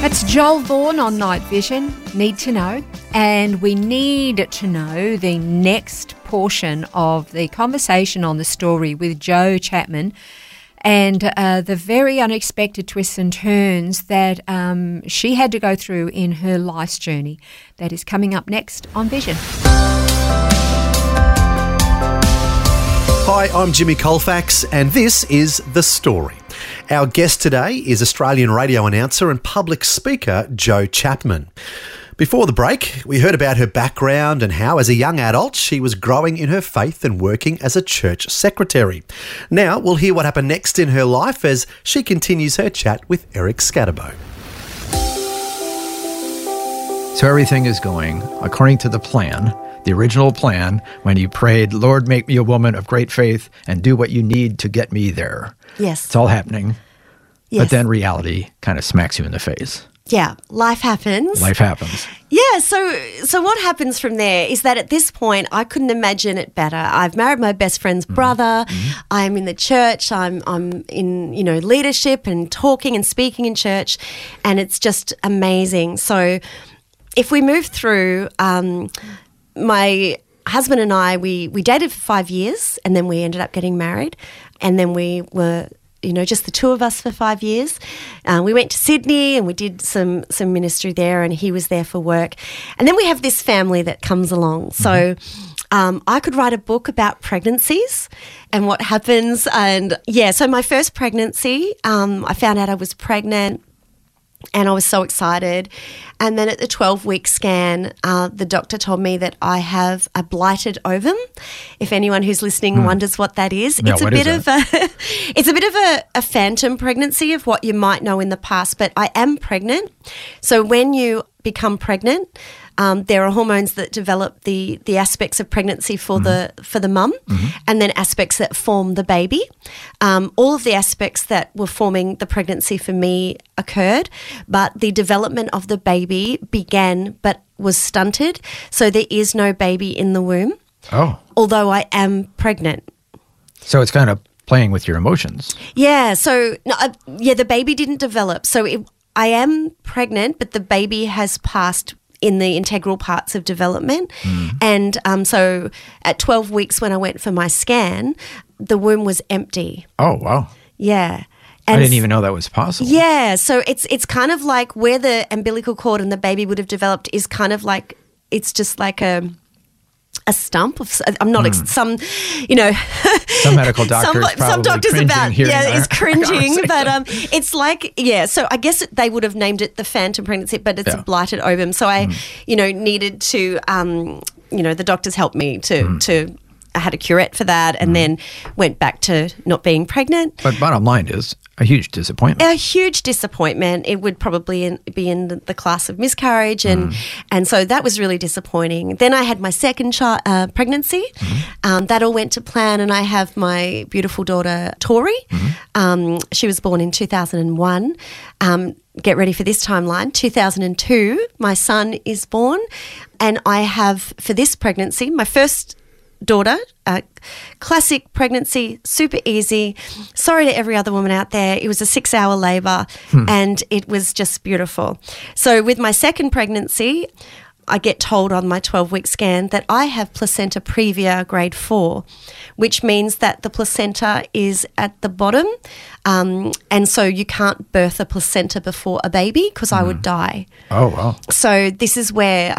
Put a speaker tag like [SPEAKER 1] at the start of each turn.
[SPEAKER 1] It's Joel Vaughan on Night Vision, Need to Know, and we need to know the next portion of the conversation on the story with Jo Chapman and the very unexpected twists and turns that she had to go through in her life's journey. That is coming up next on Vision.
[SPEAKER 2] Hi, I'm Jimmy Colfax, and this is The Story. Our guest today is Australian radio announcer and public speaker Jo Chapman. Before the break, we heard about her background and how, as a young adult, she was growing in her faith and working as a church secretary. Now, we'll hear what happened next in her life as she continues her chat with Eric Scatterbo.
[SPEAKER 3] So everything is going according to the plan, the original plan, when you prayed, Lord, make me a woman of great faith and do what you need to get me there.
[SPEAKER 4] Yes.
[SPEAKER 3] It's all happening.
[SPEAKER 4] Yes.
[SPEAKER 3] But then reality kind of smacks you in the face.
[SPEAKER 4] Yeah, life happens.
[SPEAKER 3] Life happens.
[SPEAKER 4] Yeah, so what happens from there is that at this point, I couldn't imagine it better. I've married my best friend's brother. I'm in the church. I'm in, leadership and talking and speaking in church, and it's just amazing. So if we move through, my husband and I, we dated for 5 years, and then we ended up getting married, and then we were just the two of us for 5 years. We went to Sydney and we did some ministry there, and he was there for work. And then we have this family that comes along. So I could write a book about pregnancies and what happens. And so my first pregnancy, I found out I was pregnant. And I was so excited. And then at the 12-week scan, the doctor told me that I have a blighted ovum. If anyone who's listening wonders what that is,
[SPEAKER 3] Yeah,
[SPEAKER 4] it's a bit of a phantom pregnancy of what you might know in the past. But I am pregnant. So when you become pregnant, there are hormones that develop the aspects of pregnancy for the mum, and then aspects that form the baby. All of the aspects that were forming the pregnancy for me occurred, but the development of the baby began but was stunted. So there is no baby in the womb.
[SPEAKER 3] Oh.
[SPEAKER 4] Although I am pregnant.
[SPEAKER 3] So it's kind of playing with your emotions.
[SPEAKER 4] Yeah. So the baby didn't develop. So I am pregnant, but the baby has passed in the integral parts of development. And so at 12 weeks when I went for my scan, the womb was empty.
[SPEAKER 3] Oh, wow.
[SPEAKER 4] Yeah.
[SPEAKER 3] I didn't even know that was possible.
[SPEAKER 4] Yeah. So it's kind of like where the umbilical cord and the baby would have developed is kind of like, it's just like a stump of, I'm not some
[SPEAKER 3] medical doctors
[SPEAKER 4] some doctors about is cringing, but it's like so I guess they would have named it the phantom pregnancy, but it's a blighted ovum. So I needed to the doctors helped me to I had a curette for that, and then went back to not being pregnant.
[SPEAKER 3] But bottom line is a huge disappointment.
[SPEAKER 4] A huge disappointment. It would probably be in the class of miscarriage, and so that was really disappointing. Then I had my second pregnancy. That all went to plan, and I have my beautiful daughter, Tori. She was born in 2001. Get ready for this timeline. 2002, my son is born, and I have, for this pregnancy, my first daughter, classic pregnancy, super easy. Sorry to every other woman out there. It was a 6-hour labour and it was just beautiful. So with my second pregnancy, I get told on my 12-week scan that I have placenta previa grade 4, which means that the placenta is at the bottom, and so you can't birth a placenta before a baby because I would die.
[SPEAKER 3] Oh, wow.
[SPEAKER 4] So this is where